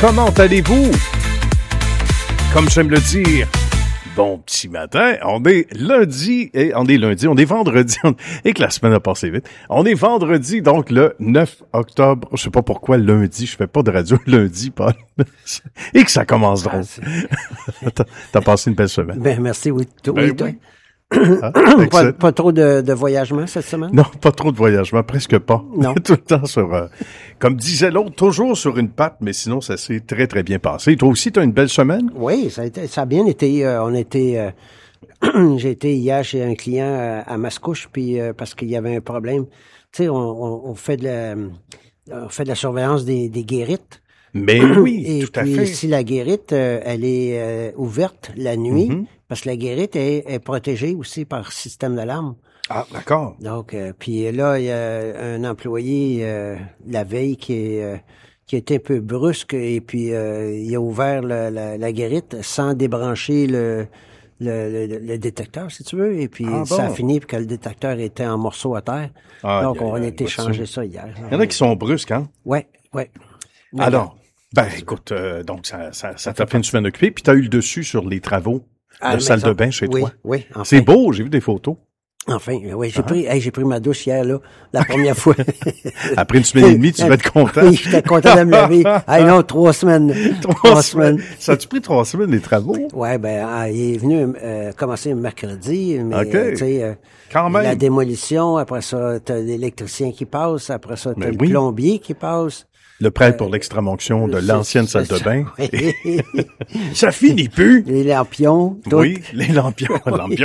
comment allez-vous? Comme j'aime le dire, bon petit matin, on est vendredi, et que la semaine a passé vite. On est vendredi, donc le 9 octobre. Je sais pas pourquoi lundi, je fais pas de radio lundi, Paul. Et que ça commence drôle. T'as passé une belle semaine. Ben, merci, oui. Oui, toi. Oui. Pas trop de voyagement cette semaine? Non, pas trop de voyagement, presque pas. Non. Tout le temps sur, comme disait l'autre, toujours sur une patte, mais sinon, ça s'est très, très bien passé. Toi aussi, tu as une belle semaine? Oui, ça a bien été. J'ai été hier chez un client à Mascouche, puis parce qu'il y avait un problème. Tu sais, on fait de la surveillance des guérites. Mais oui, et tout à puis, fait. si la guérite, elle est ouverte la nuit, parce que la guérite est protégée aussi par système d'alarme. Ah, d'accord. Donc, puis là, il y a un employé la veille qui était un peu brusque et puis il a ouvert la guérite sans débrancher le détecteur, si tu veux. Et puis ça a fini que le détecteur était en morceaux à terre. Donc, on a été changer ça hier. Il y en a qui sont brusques, hein? Ouais. Alors, écoute, donc ça t'a fait une semaine occupée, puis t'as eu le dessus sur les travaux de salle de bain chez toi. Oui, enfin. C'est beau, j'ai vu des photos. Enfin, oui, j'ai pris ma douche hier, là, la première fois. Après une semaine et demie, tu vas être content. Oui, j'étais content de me laver. Non, 3 semaines. 3 semaines. Ça a-tu pris 3 semaines, les travaux? Ouais, il est venu commencer mercredi, mais tu sais, quand même. La démolition, après ça, t'as l'électricien qui passe, après ça, t'as le plombier qui passe. Le prêt pour l'extrême-onction de l'ancienne salle de bain. Oui. Ça finit plus. Les lampions. Tout. Oui, les lampions.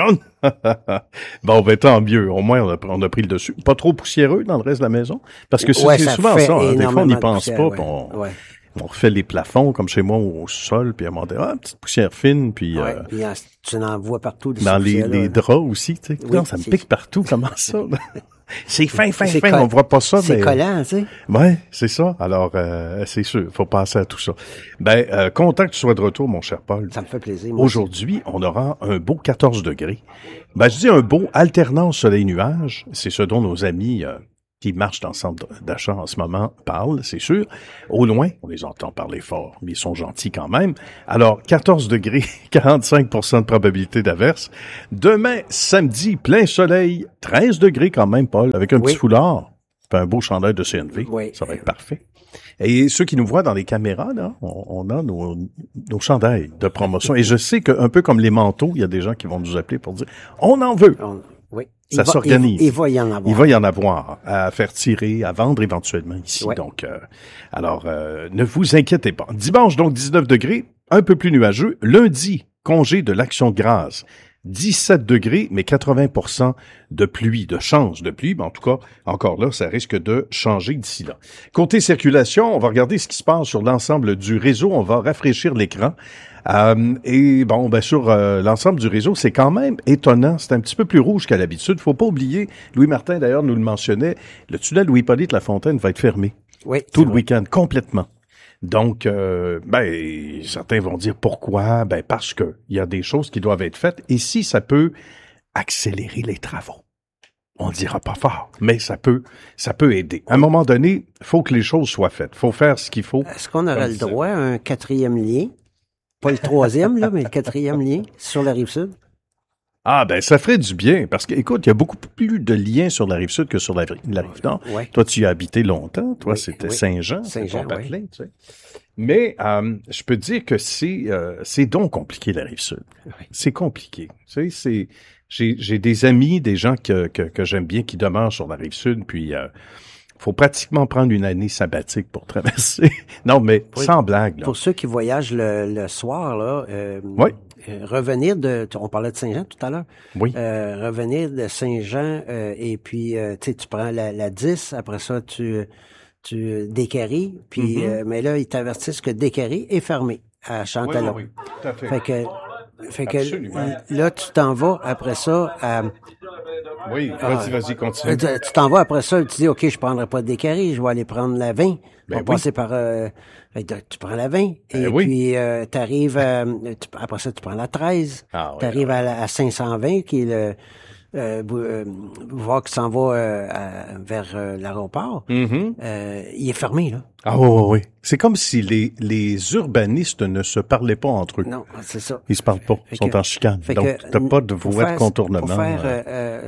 Bon, tant mieux. Au moins, on a pris le dessus. Pas trop poussiéreux dans le reste de la maison. Parce que c'est souvent ça. Hein. Des fois, on n'y pense pas. On refait les plafonds, comme chez moi, au sol, puis à un moment donné, petite poussière fine, puis... puis tu en vois partout. Dans les draps aussi, tu sais. Non, ça me pique partout. Comment ça? C'est fin. On voit pas ça, mais... C'est collant, tu sais. Ouais, c'est ça. Alors, c'est sûr, faut passer à tout ça. Content que tu sois de retour, mon cher Paul. Ça me fait plaisir. Aujourd'hui, on aura un beau 14 degrés. Je dis un beau alternance soleil-nuage. C'est ce dont nos amis qui marchent dans le centre d'achat en ce moment parlent, c'est sûr. Au loin, on les entend parler fort, mais ils sont gentils quand même. Alors, 14 degrés, 45% de probabilité d'averse. Demain, samedi, plein soleil, 13 degrés quand même, Paul, avec un petit foulard. Un beau chandail de CNV. Oui. Ça va être parfait. Et ceux qui nous voient dans les caméras, là, on a nos chandails de promotion. Et je sais qu'un peu comme les manteaux, il y a des gens qui vont nous appeler pour dire « On en veut! » Oui. Ça s'organise. Il va y en avoir. Il va y en avoir à faire tirer, à vendre éventuellement ici. Ouais. Donc, ne vous inquiétez pas. Dimanche, donc 19 degrés, un peu plus nuageux. Lundi, congé de l'Action de grâce. 17 degrés, mais 80% de pluie, de chance de pluie. En tout cas, encore là, ça risque de changer d'ici là. Côté circulation, on va regarder ce qui se passe sur l'ensemble du réseau. On va rafraîchir l'écran. Sur l'ensemble du réseau, c'est quand même étonnant. C'est un petit peu plus rouge qu'à l'habitude. Faut pas oublier, Louis Martin d'ailleurs nous le mentionnait, le tunnel Louis-Hippolyte Lafontaine va être fermé. Oui, tout le week-end, complètement. Donc, certains vont dire pourquoi? Parce que il y a des choses qui doivent être faites. Et si ça peut accélérer les travaux, on ne dira pas fort, mais ça peut aider. À un moment donné, faut que les choses soient faites. Faut faire ce qu'il faut. Est-ce qu'on aurait le droit à un 4e lien? Pas le 3e, là, mais le 4e lien sur la Rive-Sud? Ça ferait du bien, parce que, écoute, il y a beaucoup plus de liens sur la Rive-Sud que sur la Rive-Nord. Ouais. Toi, tu y as habité longtemps. Toi, c'était Saint-Jean. Patelin, tu sais. Mais je peux te dire que c'est donc compliqué, la Rive-Sud. Oui. C'est compliqué. Tu sais, j'ai des amis, des gens que j'aime bien qui demeurent sur la Rive-Sud, puis... faut pratiquement prendre une année sabbatique pour traverser. Non, mais sans blague. Là. Pour ceux qui voyagent le soir, là, revenir on parlait de Saint-Jean tout à l'heure. Oui. Revenir de Saint-Jean et puis tu prends la 10, après ça tu Décarie, puis mais là ils t'avertissent que Décarie est fermé à Chantalon. Oui, tout à fait. Fait que là tu t'en vas après ça à... Oui, vas-y, continue. Tu t'en vas après ça, tu dis, OK, je prendrai pas de Décarie, je vais aller prendre la 20. On va passer par... tu prends la 20, et puis t'arrives... après ça, tu prends la 13. T'arrives à 520, qui est le boulevard qui s'en va vers l'aéroport. Il est fermé, là. Ah oui, oui, oui. C'est comme si les urbanistes ne se parlaient pas entre eux. Non, c'est ça. Ils se parlent pas. Ils sont en chicane. Donc, t'as pas de voie de contournement. Pour faire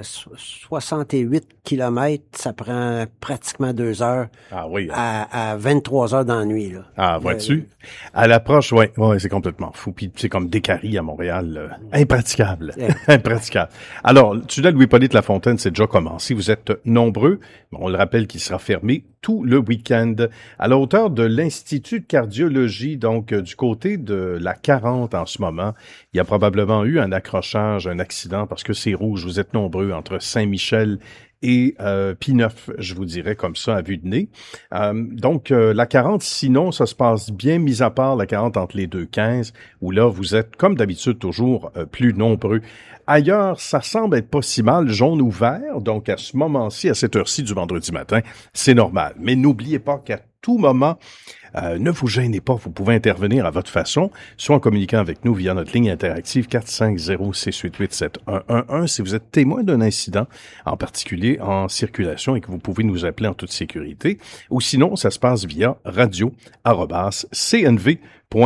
68 kilomètres, ça prend pratiquement 2 heures. Ah oui. À 23 heures dans la nuit, là. Ah, vois-tu? À l'approche, ouais, c'est complètement fou. Puis c'est comme Décarie à Montréal. Impraticable. Impraticable. Alors, le tunnel Louis-Hippolyte Lafontaine, c'est déjà commencé. Vous êtes nombreux. On le rappelle qu'il sera fermé tout le week-end. À la hauteur de l'Institut de cardiologie, donc du côté de la 40 en ce moment, il y a probablement eu un accrochage, un accident, parce que c'est rouge. Vous êtes nombreux entre Saint-Michel et P9, je vous dirais comme ça, à vue de nez. Donc, la 40, sinon, ça se passe bien, mis à part la 40 entre les 2,15, où là, vous êtes, comme d'habitude, toujours plus nombreux. Ailleurs, ça semble être pas si mal, jaune ou vert, donc à ce moment-ci, à cette heure-ci du vendredi matin, c'est normal. Mais n'oubliez pas qu'à tout moment, ne vous gênez pas, vous pouvez intervenir à votre façon, soit en communiquant avec nous via notre ligne interactive 450-688-7111 si vous êtes témoin d'un incident, en particulier en circulation, et que vous pouvez nous appeler en toute sécurité, ou sinon, ça se passe via radio@cnv.ca.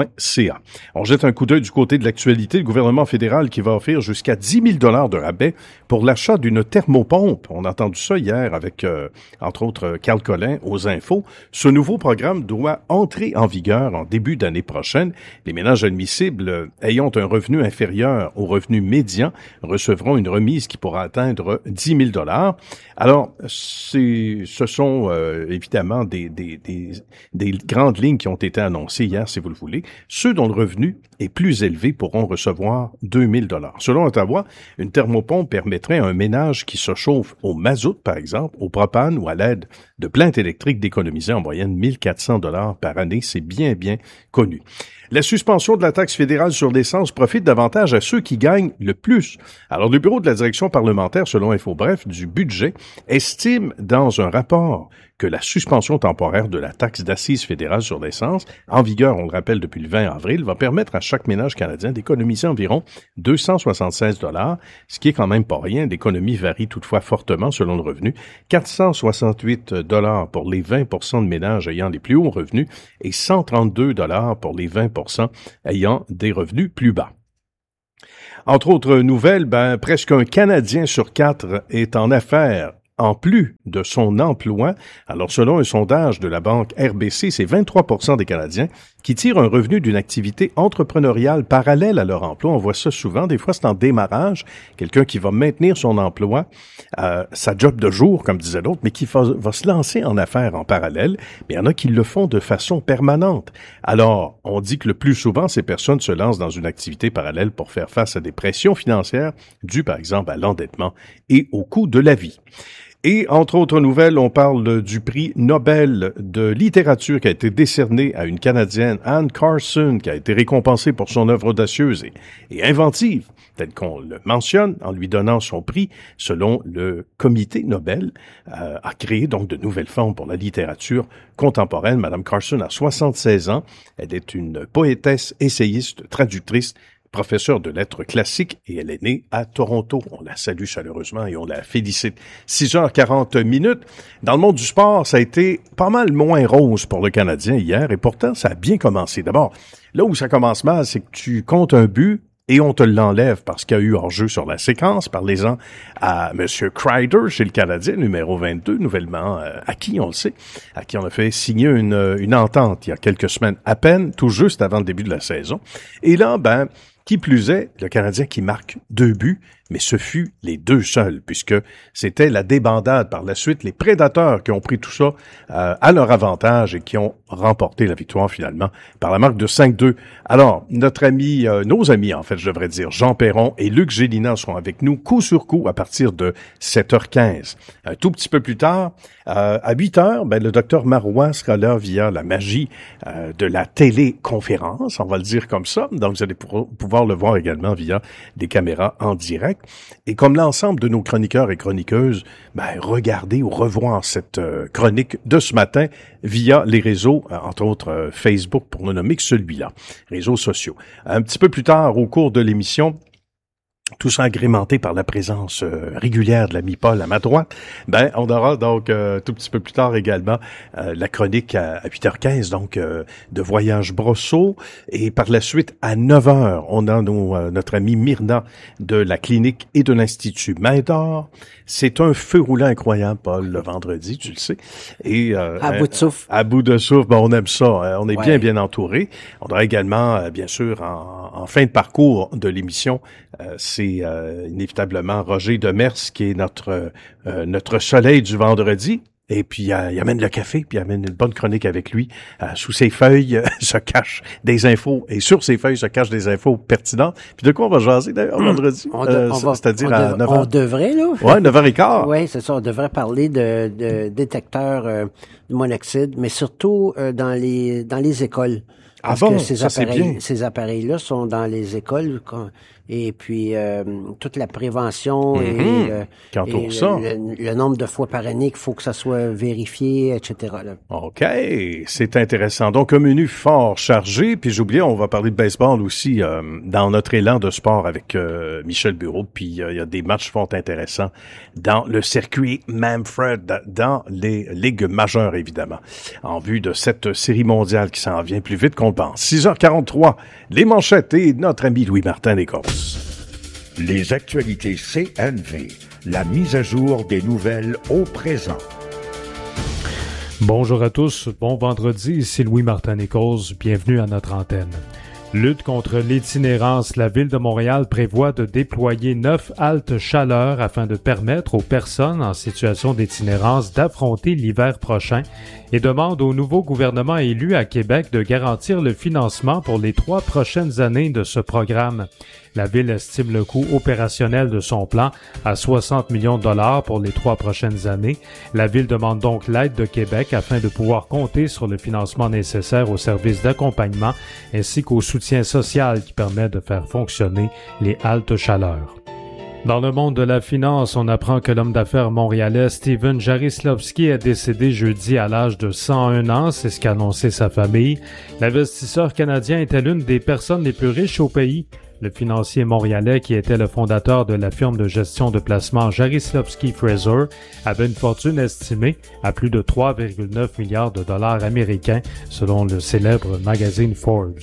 On jette un coup d'œil du côté de l'actualité. Le gouvernement fédéral qui va offrir jusqu'à 10 000 $ de rabais pour l'achat d'une thermopompe. On a entendu ça hier avec, entre autres, Carl Collin aux infos. Ce nouveau programme doit entrer en vigueur en début d'année prochaine. Les ménages admissibles ayant un revenu inférieur au revenu médian recevront une remise qui pourra atteindre 10 000 $. Alors, ce sont évidemment des grandes lignes qui ont été annoncées hier, si vous le voulez. Ceux dont le revenu est plus élevé pourront recevoir 2 000 $. Selon Ottawa, une thermopompe permettrait à un ménage qui se chauffe au mazout, par exemple, au propane ou à l'aide de plaintes électriques d'économiser en moyenne 1 400 $ par année. C'est bien, bien connu. La suspension de la taxe fédérale sur l'essence profite davantage à ceux qui gagnent le plus. Alors, le bureau de la direction parlementaire, selon InfoBref, du budget, estime dans un rapport que la suspension temporaire de la taxe d'assises fédérale sur l'essence, en vigueur, on le rappelle, depuis le 20 avril, va permettre à chaque ménage canadien d'économiser environ 276 $, ce qui est quand même pas rien. L'économie varie toutefois fortement selon le revenu. 468 $ pour les 20 % de ménages ayant les plus hauts revenus et 132 $ pour les 20 % ayant des revenus plus bas. Entre autres nouvelles, presque un Canadien sur 4 est en affaires en plus de son emploi. Alors, selon un sondage de la banque RBC, c'est 23 % des Canadiens qui tirent un revenu d'une activité entrepreneuriale parallèle à leur emploi. On voit ça souvent. Des fois, c'est en démarrage. Quelqu'un qui va maintenir son emploi, sa job de jour, comme disait l'autre, mais qui va se lancer en affaires en parallèle. Mais il y en a qui le font de façon permanente. Alors, on dit que le plus souvent, ces personnes se lancent dans une activité parallèle pour faire face à des pressions financières dues, par exemple, à l'endettement et au coût de la vie. Et, entre autres nouvelles, on parle du prix Nobel de littérature qui a été décerné à une Canadienne, Anne Carson, qui a été récompensée pour son œuvre audacieuse et inventive, tel qu'on le mentionne, en lui donnant son prix, selon le comité Nobel, a créé donc de nouvelles formes pour la littérature contemporaine. Madame Carson a 76 ans. Elle est une poétesse, essayiste, traductrice, professeure de lettres classiques, et elle est née à Toronto. On la salue chaleureusement et on la félicite. 6h40. Dans le monde du sport, ça a été pas mal moins rose pour le Canadien hier, et pourtant, ça a bien commencé. D'abord, là où ça commence mal, c'est que tu comptes un but et on te l'enlève parce qu'il y a eu hors-jeu sur la séquence. Parlez-en à M. Kreider chez le Canadien, numéro 22, nouvellement acquis, on le sait, à qui on a fait signer une entente il y a quelques semaines à peine, tout juste avant le début de la saison. Et là, qui plus est, le Canadien qui marque 2 buts, mais ce fut les 2 seuls, puisque c'était la débandade par la suite, les Prédateurs qui ont pris tout ça à leur avantage et qui ont remporté la victoire finalement par la marque de 5-2. Alors, nos amis en fait, je devrais dire, Jean Perron et Luc Gélina seront avec nous coup sur coup à partir de 7h15. Un tout petit peu plus tard, à 8h, le docteur Marois sera là via la magie de la téléconférence, on va le dire comme ça. Donc, vous allez pouvoir le voir également via des caméras en direct. Et comme l'ensemble de nos chroniqueurs et chroniqueuses, regardez ou revoir cette chronique de ce matin via les réseaux, entre autres Facebook, pour ne nommer que celui-là, réseaux sociaux. Un petit peu plus tard, au cours de l'émission, tout ça agrémenté par la présence régulière de l'ami Paul à ma droite. On aura donc tout petit peu plus tard également la chronique à 8h15, donc de Voyage Brosseau. Et par la suite, à 9h, on a notre ami Myrna de la clinique et de l'Institut Main-d'Or. C'est un feu roulant incroyable, Paul, le vendredi, tu le sais. Et à bout de souffle. À bout de souffle, on aime ça. On est bien entouré. On aura également, bien sûr, en fin de parcours de l'émission, c'est inévitablement Roger Demers qui est notre soleil du vendredi. Et puis, il amène le café, puis il amène une bonne chronique avec lui. Sous ses feuilles se cachent des infos, et sur ses feuilles se cachent des infos pertinentes. Puis de quoi on va jaser d'ailleurs vendredi? C'est-à-dire à 9h. On devrait, là. Ouais, 9h15. Oui, c'est ça. On devrait parler de détecteurs de monoxyde, mais surtout dans les écoles. Parce que ces appareils-là sont dans les écoles, et puis toute la prévention et le nombre de fois par année qu'il faut que ça soit vérifié, etc. Là. OK, c'est intéressant. Donc, un menu fort chargé. Puis j'oubliais, on va parler de baseball aussi dans notre élan de sport avec Michel Bureau. Puis il y a des matchs fort intéressants dans le circuit Manfred, dans les ligues majeures, évidemment, en vue de cette série mondiale qui s'en vient plus vite qu'on le pense. 6h43, les manchettes et notre ami Louis-Martin Descorses. Les actualités CNV, la mise à jour des nouvelles au présent. Bonjour à tous, bon vendredi, ici Louis-Martin Descorses, bienvenue à notre antenne. Lutte contre l'itinérance, la Ville de Montréal prévoit de déployer 9 haltes chaleur afin de permettre aux personnes en situation d'itinérance d'affronter l'hiver prochain et demande au nouveau gouvernement élu à Québec de garantir le financement pour les 3 prochaines années de ce programme. La Ville estime le coût opérationnel de son plan à 60 millions de dollars pour les 3 prochaines années. La Ville demande donc l'aide de Québec afin de pouvoir compter sur le financement nécessaire aux services d'accompagnement ainsi qu'au soutien social qui permet de faire fonctionner les haltes chaleur. Dans le monde de la finance, on apprend que l'homme d'affaires montréalais Steven Jaroslavsky est décédé jeudi à l'âge de 101 ans, c'est ce qu'a annoncé sa famille. L'investisseur canadien était l'une des personnes les plus riches au pays. Le financier montréalais, qui était le fondateur de la firme de gestion de placement Jaroslavsky Fraser, avait une fortune estimée à plus de 3,9 milliards de dollars américains, selon le célèbre magazine Forbes.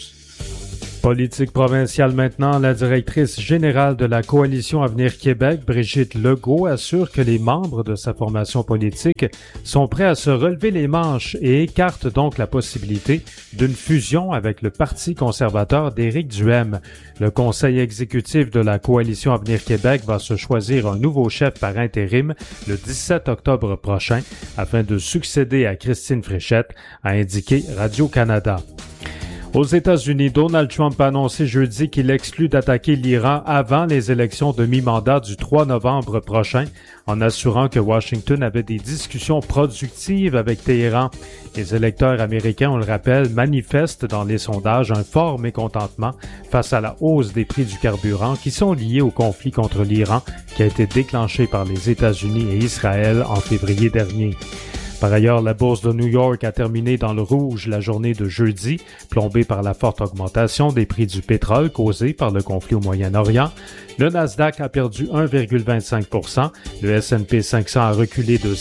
Politique provinciale maintenant, la directrice générale de la Coalition Avenir Québec, Brigitte Legault, assure que les membres de sa formation politique sont prêts à se relever les manches et écartent donc la possibilité d'une fusion avec le Parti conservateur d'Éric Duhaime. Le conseil exécutif de la Coalition Avenir Québec va se choisir un nouveau chef par intérim le 17 octobre prochain afin de succéder à Christine Fréchette, a indiqué Radio-Canada. Aux États-Unis, Donald Trump a annoncé jeudi qu'il exclut d'attaquer l'Iran avant les élections de mi-mandat du 3 novembre prochain, en assurant que Washington avait des discussions productives avec Téhéran. Les électeurs américains, on le rappelle, manifestent dans les sondages un fort mécontentement face à la hausse des prix du carburant qui sont liés au conflit contre l'Iran qui a été déclenché par les États-Unis et Israël en février dernier. Par ailleurs, la bourse de New York a terminé dans le rouge la journée de jeudi, plombée par la forte augmentation des prix du pétrole causée par le conflit au Moyen-Orient. Le Nasdaq a perdu 1,25 %, le S&P 500 a reculé de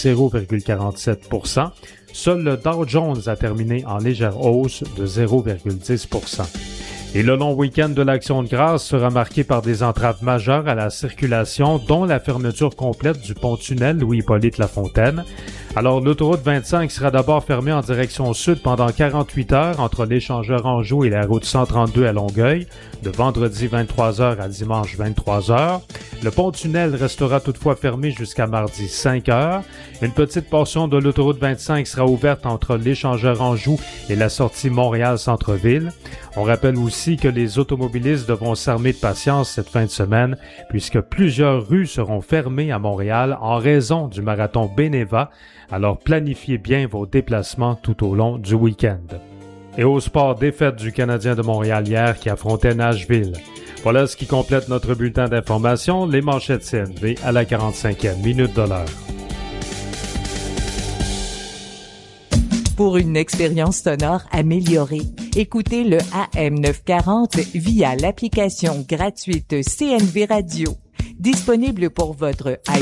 0,47 %. Seul le Dow Jones a terminé en légère hausse de 0,10 %. Et le long week-end de l'Action de grâce sera marqué par des entraves majeures à la circulation, dont la fermeture complète du pont-tunnel Louis-Hippolyte Lafontaine. Alors, l'autoroute 25 sera d'abord fermée en direction sud pendant 48 heures entre l'échangeur Anjou et la route 132 à Longueuil, de vendredi 23h à dimanche 23h. Le pont-tunnel restera toutefois fermé jusqu'à mardi 5h. Une petite portion de l'autoroute 25 sera ouverte entre l'échangeur Anjou et la sortie Montréal-Centre-Ville. On rappelle aussi que les automobilistes devront s'armer de patience cette fin de semaine puisque plusieurs rues seront fermées à Montréal en raison du marathon Beneva. Alors planifiez bien vos déplacements tout au long du week-end. Et au sport, défaite du Canadien de Montréal hier qui affrontait Nashville. Voilà ce qui complète notre bulletin d'information, les manchettes CNV à la 45e minute de l'heure. Pour une expérience sonore améliorée, écoutez le AM940 via l'application gratuite CNV Radio, disponible pour votre